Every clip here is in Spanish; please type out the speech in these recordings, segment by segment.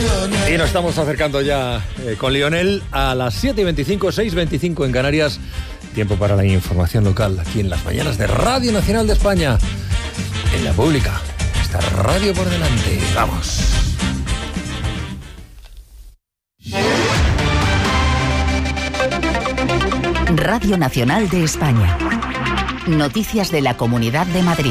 Y nos estamos acercando ya con Lionel a las 7:25, 6:25 en Canarias. Tiempo para la información local aquí en las mañanas de Radio Nacional de España. En la pública. Está radio por delante. Vamos. Radio Nacional de España. Noticias de la Comunidad de Madrid.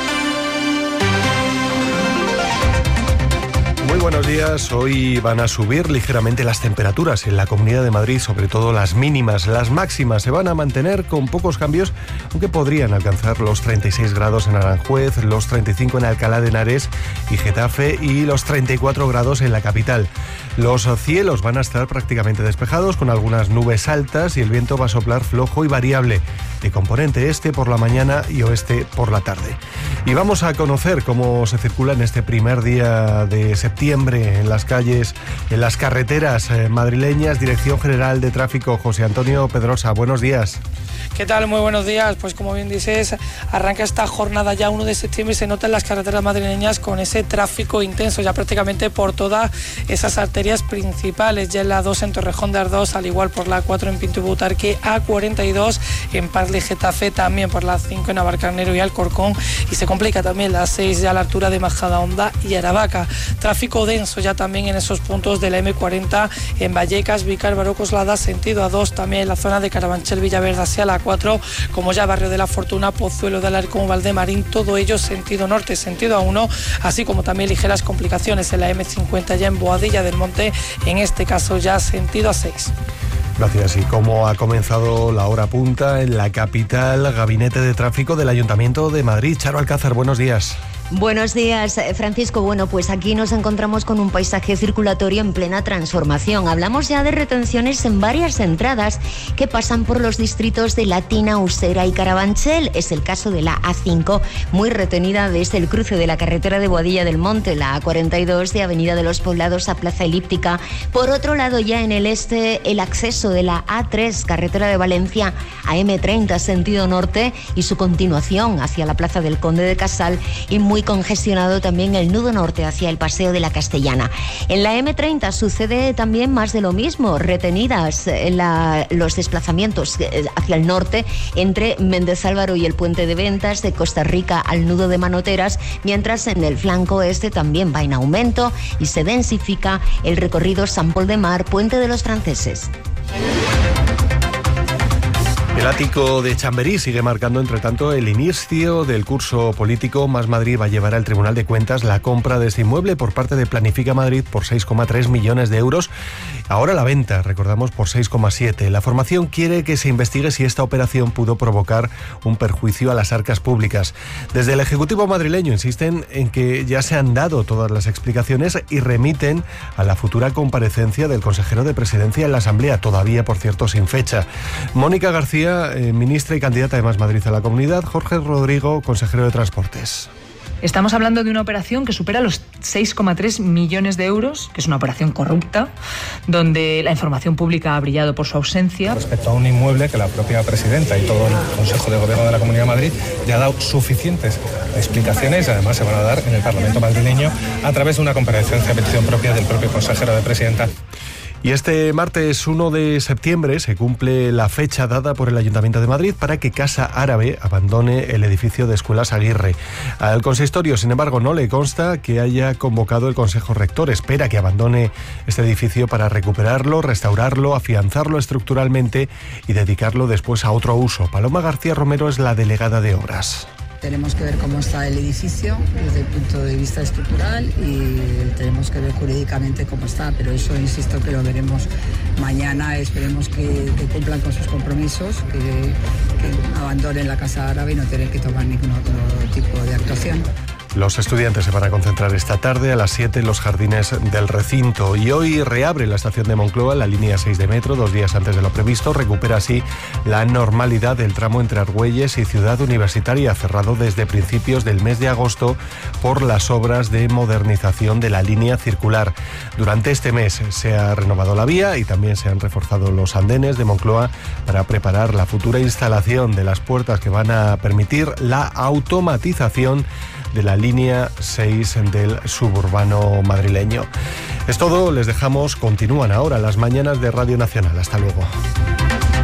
Muy buenos días. Hoy van a subir ligeramente las temperaturas en la Comunidad de Madrid, sobre todo las mínimas. Las máximas se van a mantener con pocos cambios, aunque podrían alcanzar los 36 grados en Aranjuez, los 35 en Alcalá de Henares y Getafe y los 34 grados en la capital. Los cielos van a estar prácticamente despejados con algunas nubes altas y el viento va a soplar flojo y variable, de componente este por la mañana y oeste por la tarde. Y vamos a conocer cómo se circula en este primer día de septiembre en las calles, en las carreteras madrileñas. Dirección General de Tráfico, José Antonio Pedrosa, buenos días. ¿Qué tal? Muy buenos días. Pues como bien dices, arranca esta jornada ya 1 de septiembre y se nota en las carreteras madrileñas con ese tráfico intenso ya prácticamente por todas esas arterias principales. Ya en la 2 en Torrejón de Ardoz, al igual por la 4 en Pinto y Butarque, A42 en Parla y Getafe, también por la 5 en Navalcarnero y Alcorcón, y se complica también la 6 ya a la altura de Majadahonda y Aravaca. Tráfico denso ya también en esos puntos de la M40 en Vallecas, Vícar, Baró, Coslada, sentido A2, también en la zona de Carabanchel, Villaverde hacia la 4, como ya Barrio de la Fortuna, Pozuelo de Alarcón, Valdemarín, todo ello sentido norte, sentido A1, así como también ligeras complicaciones en la M50 ya en Boadilla del Monte, en este caso ya sentido A6. Gracias. ¿Y cómo ha comenzado la hora punta en la capital? Gabinete de Tráfico del Ayuntamiento de Madrid. Charo Alcázar, buenos días. Buenos días, Francisco. Bueno, pues aquí nos encontramos con un paisaje circulatorio en plena transformación. Hablamos ya de retenciones en varias entradas que pasan por los distritos de Latina, Usera y Carabanchel. Es el caso de la A5, muy retenida desde el cruce de la carretera de Boadilla del Monte, la A42 de Avenida de los Poblados a Plaza Elíptica. Por otro lado, ya en el este, el acceso de la A3, carretera de Valencia a M30, sentido norte, y su continuación hacia la Plaza del Conde de Casal, y muy congestionado también el nudo norte hacia el Paseo de la Castellana. En la M30 sucede también más de lo mismo, retenidas los desplazamientos hacia el norte entre Méndez Álvaro y el Puente de Ventas, de Costa Rica al nudo de Manoteras, mientras en el flanco este también va en aumento y se densifica el recorrido San Pol de Mar, Puente de los Franceses. El ático de Chamberí sigue marcando, entre tanto, el inicio del curso político. Más Madrid va a llevar al Tribunal de Cuentas la compra de este inmueble por parte de Planifica Madrid por 6,3 millones de euros. Ahora la venta, recordamos, por 6,7. La formación quiere que se investigue si esta operación pudo provocar un perjuicio a las arcas públicas. Desde el Ejecutivo madrileño insisten en que ya se han dado todas las explicaciones y remiten a la futura comparecencia del consejero de Presidencia en la Asamblea, todavía, por cierto, sin fecha. Mónica García, ministra y candidata de Más Madrid a la Comunidad. Jorge Rodrigo, consejero de Transportes. Estamos hablando de una operación que supera los 6,3 millones de euros, que es una operación corrupta, donde la información pública ha brillado por su ausencia. Respecto a un inmueble que la propia presidenta y todo el Consejo de Gobierno de la Comunidad de Madrid ya ha dado suficientes explicaciones, y además se van a dar en el Parlamento madrileño a través de una comparecencia a petición propia del propio consejero de Presidenta. Y este martes 1 de septiembre se cumple la fecha dada por el Ayuntamiento de Madrid para que Casa Árabe abandone el edificio de Escuelas Aguirre. Al consistorio, sin embargo, no le consta que haya convocado el Consejo Rector. Espera que abandone este edificio para recuperarlo, restaurarlo, afianzarlo estructuralmente y dedicarlo después a otro uso. Paloma García Romero es la delegada de Obras. Tenemos que ver cómo está el edificio desde el punto de vista estructural y tenemos que ver jurídicamente cómo está, pero eso insisto que lo veremos mañana. Esperemos que cumplan con sus compromisos, que abandonen la Casa Árabe y no tener que tomar ningún otro tipo de actuación. Los estudiantes se van a concentrar esta tarde a las 7 en los jardines del recinto. Y hoy reabre la estación de Moncloa, la línea 6 de metro, 2 días antes de lo previsto. Recupera así la normalidad del tramo entre Argüelles y Ciudad Universitaria, cerrado desde principios del mes de agosto por las obras de modernización de la línea circular. Durante este mes se ha renovado la vía y también se han reforzado los andenes de Moncloa para preparar la futura instalación de las puertas que van a permitir la automatización de la línea 6 del suburbano madrileño. Es todo, les dejamos, continúan ahora las mañanas de Radio Nacional. Hasta luego.